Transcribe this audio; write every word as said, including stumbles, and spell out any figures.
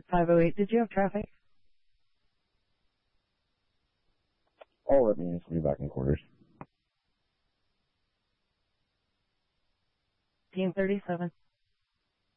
five oh eight, did you have traffic? All right, man. We'll be back in quarters. Team thirty-seven.